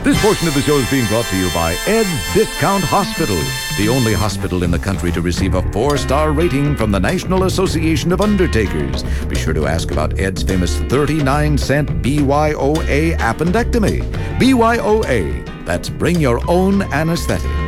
This portion of the show is being brought to you by Ed's Discount Hospital, the only hospital in the country to receive a 4-star rating from the National Association of Undertakers. Be sure to ask about Ed's famous 39-cent BYOA appendectomy. BYOA, that's Bring Your Own Anesthetic.